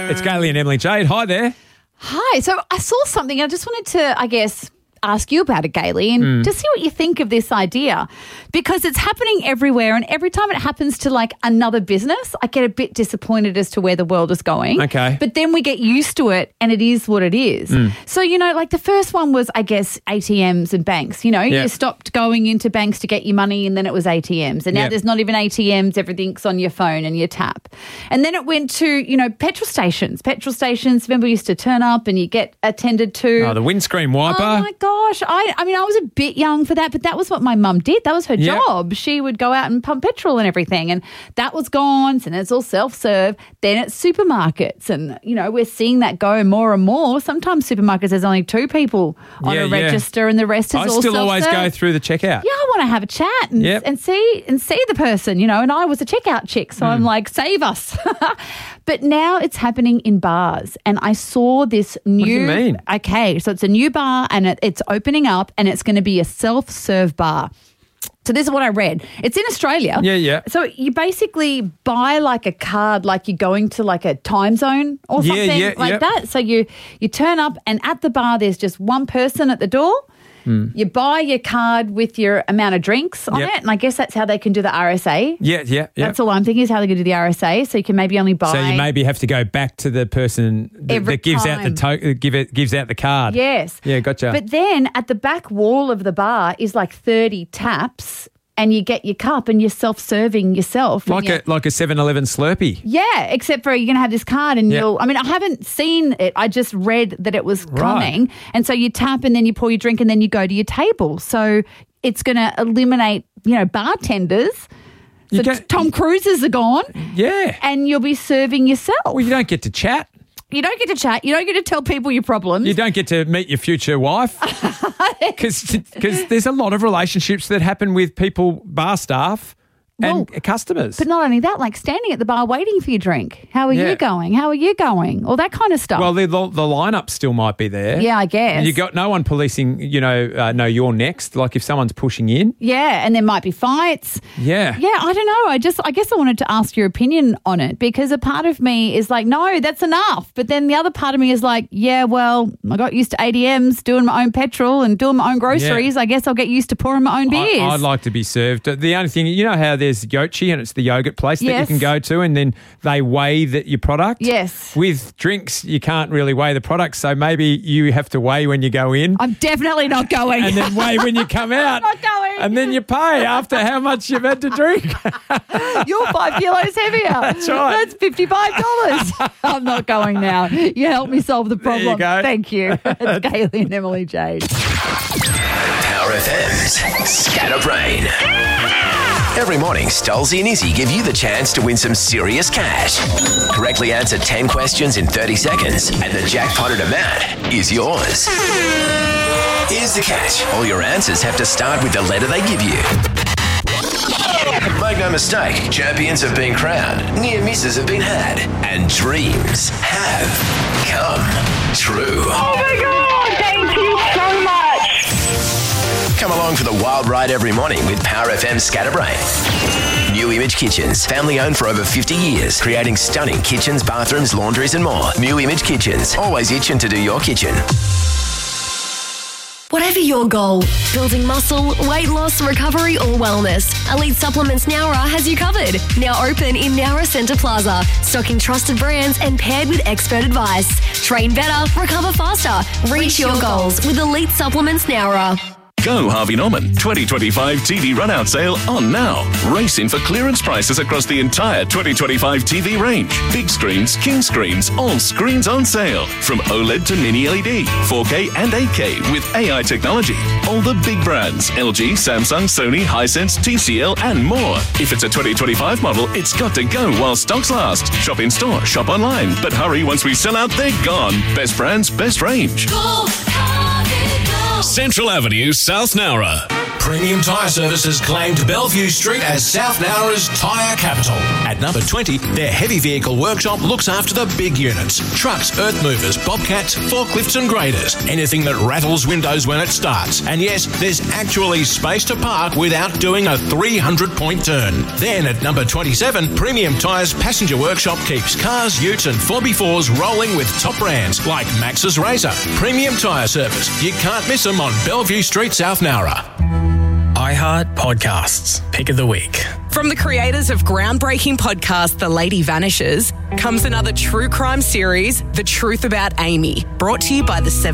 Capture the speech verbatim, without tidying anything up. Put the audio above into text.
It's Gailey and Emily Jade. Hi there. Hi. So I saw something. I just wanted to, I guess, ask you about it, Gailey, and Mm. just see what you think of this idea, because it's happening everywhere, and every time it happens to like another business, I get a bit disappointed as to where the world is going. Okay. But then we get used to it, and it is what it is. Mm. So, you know, like the first one was, I guess, A T Ms and banks. You know, Yeah. you stopped going into banks to get your money, and then it was A T Ms. And now Yeah. there's not even A T Ms. Everything's on your phone and your tap. And then it went to, you know, petrol stations. Petrol stations, remember, we used to turn up and you get attended to. Oh, the windscreen wiper. Oh, my gosh. I I mean, I was a bit young for that, but that was what my mum did. That was her Yep. job. She would go out and pump petrol and everything, and that was gone. So then it's all self-serve. Then it's supermarkets, and, you know, we're seeing that go more and more. Sometimes supermarkets, there's only two people on Yeah, a yeah. register and the rest is I all still always self-serve. go through the checkout. Yeah, I want to have a chat and, Yep. and see and see the person, you know, and I was a checkout chick, so I'm like, save us. But now it's happening in bars, and I saw this new... What do you mean? Okay, so it's a new bar, and it, it's opening up, and it's going to be a self-serve bar. So this is what I read. It's in Australia. Yeah, yeah. So you basically buy like a card, like you're going to like a time zone or Yeah, something yeah, like yep. that. So you you turn up, and at the bar there's just one person at the door. You buy your card with your amount of drinks on Yep. it, and I guess that's how they can do the R S A. Yeah, yeah, yeah. That's all I'm thinking is how they can do the R S A. So you can maybe only buy. So you maybe have to go back to the person that, Every that gives out the time. to- give it gives out the card. Yes. Yeah, gotcha. But then at the back wall of the bar is like thirty taps, and you get your cup and you're self-serving yourself. and like you're- a like a seven eleven Slurpee. Yeah, except for you're going to have this card and Yeah. you'll, I mean, I haven't seen it. I just read that it was Right. coming. And so you tap and then you pour your drink and then you go to your table. So it's going to eliminate, you know, bartenders. You So get- Tom Cruises are gone Yeah. and you'll be serving yourself. Well, you don't get to chat. You don't get to chat. You don't get to tell people your problems. You don't get to meet your future wife. Because there's a lot of relationships that happen with people, bar staff and Well, customers. But not only that, like standing at the bar waiting for your drink. How are Yeah. you going? How are you going? All that kind of stuff. Well, the, the the lineup still might be there. yeah, I guess. And you got no one policing, you know, uh, no, you're next. Like if someone's pushing in. Yeah, and there might be fights. Yeah. Yeah, I don't know. I just, I guess I wanted to ask your opinion on it, because a part of me is like, no, that's enough. But then the other part of me is like, yeah, well, I got used to A T Ms, doing my own petrol and doing my own groceries. Yeah. I guess I'll get used to pouring my own beers. I, I'd like to be served. The only thing, you know how there's Yochi and it's the yogurt place that you Yes. can go to and then they weigh the, your product? Yes. With drinks, you can't really weigh the product, so maybe you have to weigh when you go in I'm definitely not going. and then weigh when you come out. not going. And then you pay after how much you've had to drink. You're five kilos heavier. That's right. That's fifty-five dollars. I'm not going now. You helped me solve the There you problem. go. Thank you. It's Gailey and Emily Jade. Power F M's Scatterbrain. Every morning, Stolzy and Izzy give you the chance to win some serious cash. Correctly answer ten questions in thirty seconds, and the jackpotted amount is yours. Here's the catch. All your answers have to start with the letter they give you. Make no mistake, champions have been crowned, near misses have been had, and dreams have come true. Oh my God, thank you so much. Come along for the wild ride every morning with Power F M Scatterbrain. New Image Kitchens, family owned for over fifty years, creating stunning kitchens, bathrooms, laundries and more. New Image Kitchens, always itching to do your kitchen. Whatever your goal, building muscle, weight loss, recovery or wellness, Elite Supplements Nowra has you covered. Now open in Nowra Centre Plaza, stocking trusted brands and paired with expert advice. Train better, recover faster, reach your goals with Elite Supplements Nowra. Go Harvey Norman twenty twenty-five T V run-out sale on now. Race in for clearance prices across the entire twenty twenty-five T V range. Big screens, king screens, all screens on sale. From OLED to mini L E D, four K and eight K with A I technology. All the big brands, L G, Samsung, Sony, Hisense, T C L and more. If it's a twenty twenty-five model, it's got to go while stocks last. Shop in store, shop online. But hurry, once we sell out, they're gone. Best brands, best range. Central Avenue, South Nowra. Premium Tyre Service has claimed Bellevue Street as South Nowra's tyre capital. At number twenty, their heavy vehicle workshop looks after the big units. Trucks, earth movers, bobcats, forklifts and graders. Anything that rattles windows when it starts. And yes, there's actually space to park without doing a three hundred point turn. Then at number twenty-seven, Premium Tyres Passenger Workshop keeps cars, utes and four by fours rolling with top brands like Max's Razor. Premium Tyre Service. You can't miss them on Bellevue Street, South Nowra. iHeart Podcasts. Pick of the Week. From the creators of groundbreaking podcast The Lady Vanishes comes another true crime series, The Truth About Amy, brought to you by the